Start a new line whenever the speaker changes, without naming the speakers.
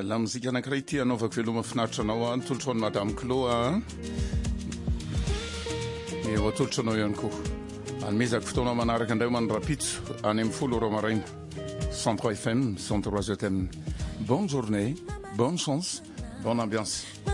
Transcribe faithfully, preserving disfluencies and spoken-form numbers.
La mozika anankiray ity anaovako veloma finaritra anao a nitolotra ho an'i Madame Clo a e ho atolotra anao ihany koa. Anomezako fotoana manaraka indray manarapitso any amin'ny folo ora maraina. cent trois F M, cent trois F M. Bonne journée, bonne chance, bonne ambiance.